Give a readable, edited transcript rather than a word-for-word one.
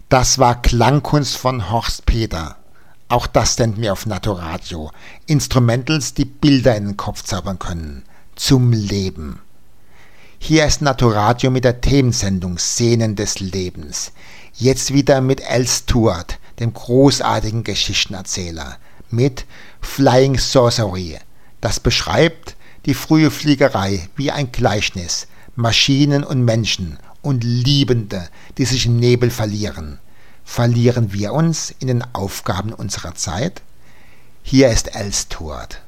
Das war Klangkunst von Horst Peter. Auch das senden wir auf Naturadio. Instrumentals, die Bilder in den Kopf zaubern können. Zum Leben. Hier ist Naturadio mit der Themensendung Szenen des Lebens. Jetzt wieder mit Al Stewart, dem großartigen Geschichtenerzähler. Mit Flying Sorcery. Das beschreibt die frühe Fliegerei wie ein Gleichnis. Maschinen und Menschen und Liebende, die sich im Nebel verlieren. Verlieren wir uns in den Aufgaben unserer Zeit? Hier ist Al Stewart.